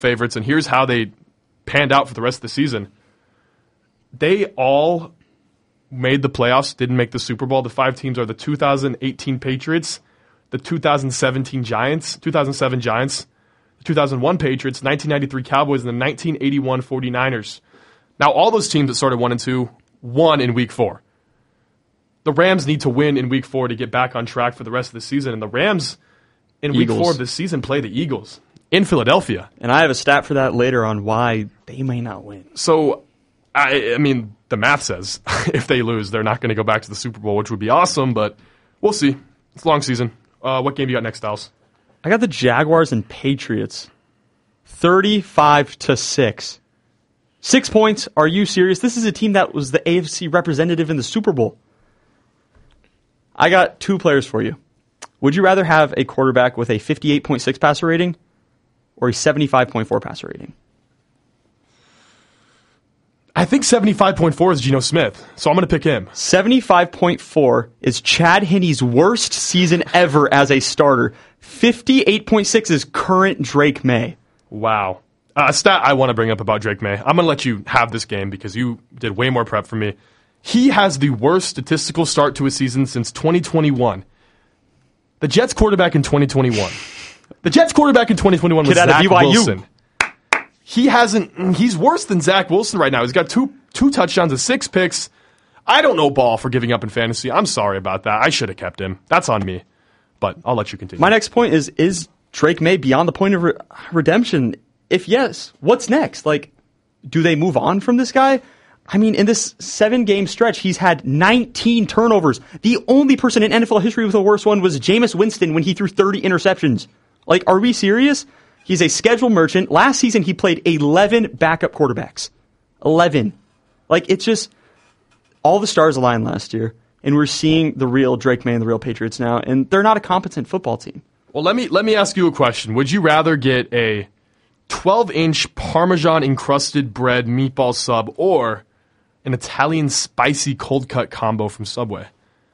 favorites, and here's how they panned out for the rest of the season. They all made the playoffs, didn't make the Super Bowl. The 5 teams are the 2018 Patriots, the 2007 Giants, the 2001 Patriots, 1993 Cowboys, and the 1981 49ers. Now, all those teams that started 1-2 won in Week 4. The Rams need to win in Week 4 to get back on track for the rest of the season, and the Rams in Week 4 of the season play the Eagles in Philadelphia. And I have a stat for that later on why they may not win. So, I mean, the math says if they lose, they're not going to go back to the Super Bowl, which would be awesome, but we'll see. It's a long season. What game you got next, Styles? I got the Jaguars and Patriots. 35-6. 6 points. Are you serious? This is a team that was the AFC representative in the Super Bowl. I got 2 players for you. Would you rather have a quarterback with a 58.6 passer rating or a 75.4 passer rating? I think 75.4 is Geno Smith, so I'm going to pick him. 75.4 is Chad Henne's worst season ever as a starter. 58.6 is current Drake May. Wow. A stat I want to bring up about Drake May. I'm going to let you have this game because you did way more prep for me. He has the worst statistical start to a season since 2021. The Jets quarterback in 2021. The Jets quarterback in 2021 was Zach Wilson. He's worse than Zach Wilson right now. He's got two touchdowns and 6 picks. I don't know ball for giving up in fantasy. I'm sorry about that. I should have kept him. That's on me. But I'll let you continue. My next point is Drake May beyond the point of redemption? If yes, what's next? Like, do they move on from this guy? I mean, in this 7-game stretch, he's had 19 turnovers. The only person in NFL history with the worst one was Jameis Winston when he threw 30 interceptions. Like, are we serious? He's a schedule merchant. Last season, he played 11 backup quarterbacks. 11. Like, it's just, all the stars aligned last year, and we're seeing the real Drake May and the real Patriots now, and they're not a competent football team. Well, let me ask you a question. Would you rather get a 12-inch Parmesan-encrusted bread meatball sub or an Italian spicy cold-cut combo from Subway?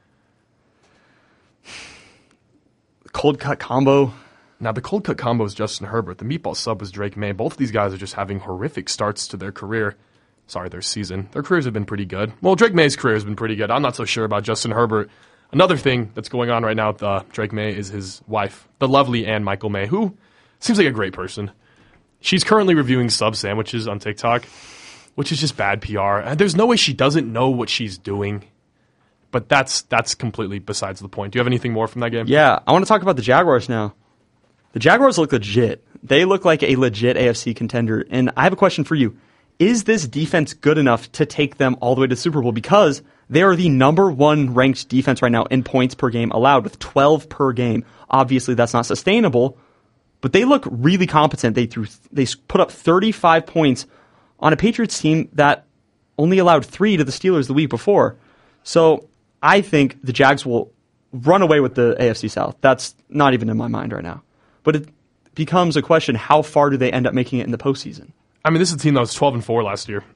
Cold-cut combo? Now, the cold-cut combo is Justin Herbert. The meatball sub was Drake May. Both of these guys are just having horrific starts to their career. Sorry, their season. Their careers have been pretty good. Well, Drake May's career has been pretty good. I'm not so sure about Justin Herbert. Another thing that's going on right now with Drake May is his wife, the lovely Ann Michael May, who seems like a great person. She's currently reviewing sub sandwiches on TikTok, which is just bad PR. And there's no way she doesn't know what she's doing. But that's completely besides the point. Do you have anything more from that game? Yeah, I want to talk about the Jaguars now. The Jaguars look legit. They look like a legit AFC contender. And I have a question for you. Is this defense good enough to take them all the way to the Super Bowl? Because they are the number 1 ranked defense right now in points per game allowed with 12 per game. Obviously, that's not sustainable, but they look really competent. They put up 35 points on a Patriots team that only allowed 3 to the Steelers the week before. So I think the Jags will run away with the AFC South. That's not even in my mind right now. But it becomes a question, how far do they end up making it in the postseason? I mean, this is a team that was 12-4 last year.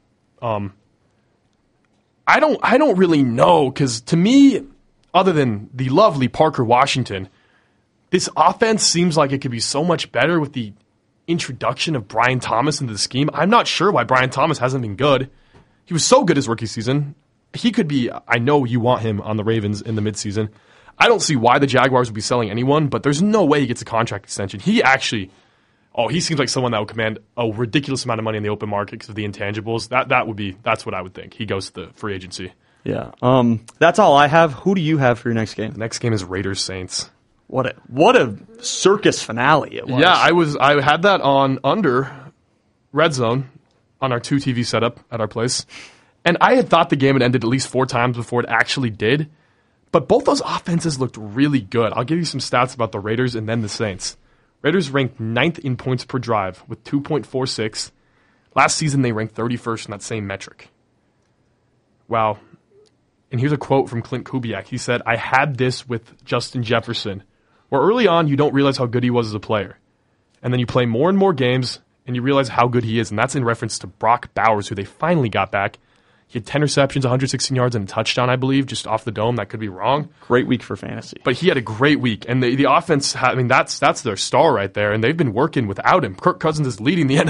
I don't really know, because to me, other than the lovely Parker Washington, this offense seems like it could be so much better with the introduction of Brian Thomas into the scheme. I'm not sure why Brian Thomas hasn't been good. He was so good his rookie season. He could be, I know you want him on the Ravens in the midseason. I don't see why the Jaguars would be selling anyone, but there's no way he gets a contract extension. He seems like someone that would command a ridiculous amount of money in the open market because of the intangibles. That's what I would think. He goes to the free agency. Yeah. That's all I have. Who do you have for your next game? The next game is Raiders-Saints. What a circus finale it was. Yeah, I had that on under Red Zone on our 2 TV setup at our place. And I had thought the game had ended at least 4 times before it actually did. But both those offenses looked really good. I'll give you some stats about the Raiders and then the Saints. Raiders ranked 9th in points per drive with 2.46. Last season, they ranked 31st in that same metric. Wow. And here's a quote from Clint Kubiak. He said, "I had this with Justin Jefferson, where early on you don't realize how good he was as a player. And then you play more and more games, and you realize how good he is." And that's in reference to Brock Bowers, who they finally got back. He had 10 receptions, 116 yards, and a touchdown, I believe, just off the dome. That could be wrong. Great week for fantasy. But he had a great week. And the offense, that's their star right there. And they've been working without him. Kirk Cousins is leading the